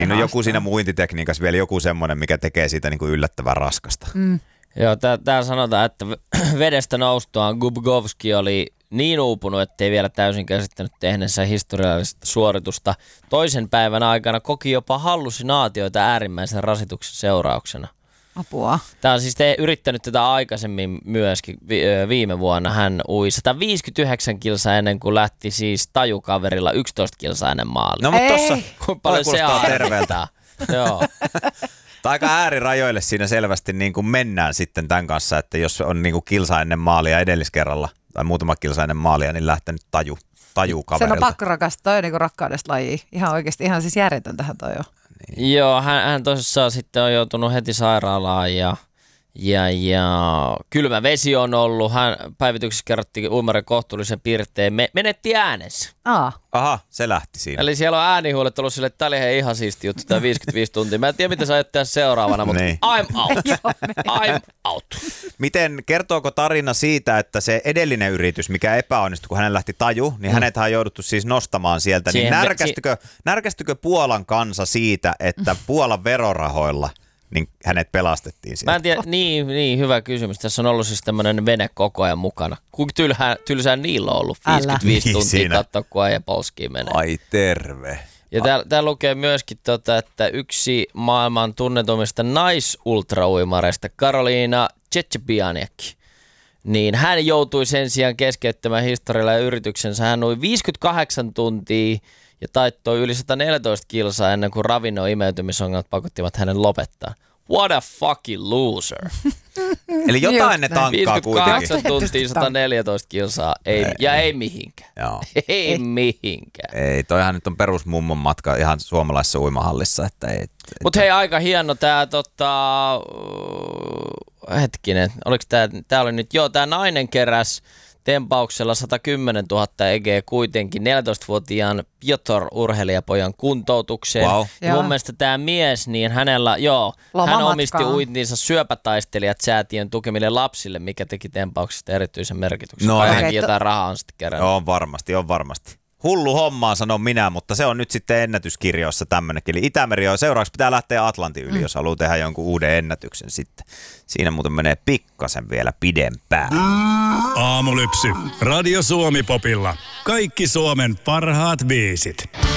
Siinä on joku siinä muintitekniikassa vielä joku semmoinen, mikä tekee siitä niin kuin yllättävän raskasta. Joo, täällä sanotaan, että vedestä noustuaan Gubkovski oli niin uupunut, ettei vielä täysin käsittänyt tehneensä historiallista suoritusta. Toisen päivän aikana koki jopa hallusinaatioita äärimmäisen rasituksen seurauksena. Apua. Tämä on siis yrittänyt tätä aikaisemmin myöskin. Viime vuonna hän ui 159 kilsaa ennen kuin lähti siis tajukaverilla 11 kilsaa ennen maaliin. No mutta tossa paljon se kuulostaa terveeltä. Joo. Tai aika äärirajoille siinä selvästi niin kuin mennään sitten tämän kanssa, että jos on niin kuin kilsa ennen maalia edelliskerralla tai muutama kilsa ennen maalia, niin lähtenyt taju kaverilta. Sen on pakko rakastaa, toi niin rakkaudesta lajia. Ihan oikeasti, ihan siis järjetöntähän toi on. Niin. Joo, hän tosissaan sitten on joutunut heti sairaalaan ja kylmä vesi on ollut. Hän päivityksessä kerrottiin uimarin kohtuullisen piirteen. Menetti äänensä. Aha, se lähti siinä. Eli siellä on äänihuulet ollut sille, että tämä oli ihan siisti juttu, tämä 55 tuntia. Mä en tiedä, mitä sä aiot tehdä seuraavana, mutta niin. I'm out. I'm out. Miten, kertooko tarina siitä, että se edellinen yritys, mikä epäonnistui, kun hänen lähti taju, niin hänethän on jouduttu siis nostamaan sieltä. Niin närkästykö Puolan kansa siitä, että Puolan verorahoilla niin hänet pelastettiin sieltä? Mä en tiedä, niin hyvä kysymys. Tässä on ollut siis tämmöinen vene koko ajan mukana. Kuinka tylsää niillä on ollut 55 niin, tuntia siinä. katsoa, kun äijä polskiin menee. Ai terve. Ja täällä lukee myöskin, että yksi maailman tunnetummista naisultrauimareista, Karoliina Cecebianiak, niin hän joutui sen sijaan keskeyttämään historialla ja yrityksensä. Hän ui 58 tuntia ja taittoi yli 114 kilsaa ennen kuin ravinnon imeytymisongelmat pakottivat hänen lopettaa. What a fucking loser. Eli jotain ne tankkaa kuitenkin. 58 tuntia 114 kilsaa ei mihinkään. Joo. Ei mihinkään. Ei, toihan nyt on perusmummon matka ihan suomalaisessa uimahallissa. Mutta hei, aika hieno tää hetkinen, oliko tää oli nyt, tää nainen keräs tempauksella 110 000 EG kuitenkin 14-vuotiaan Piotr-urheilijapojan kuntoutukseen. Wow. Ja mun mielestä tämä mies, niin hänellä, hän omisti uitniinsa Syöpätaistelijat-säätiön tukemille lapsille, mikä teki tempauksesta erityisen merkityksen. No, hänkin jotain rahaa on sitten kerännyt. On varmasti. Hullu hommaa, sanon minä, mutta se on nyt sitten ennätyskirjoissa tämmöinenkin. Eli Itämeri on seuraavaksi pitää lähteä Atlantin yli, jos haluaa tehdä jonkun uuden ennätyksen sitten. Siinä muuten menee pikkasen vielä pidempään. Aamulypsy. Radio Suomi Popilla. Kaikki Suomen parhaat biisit.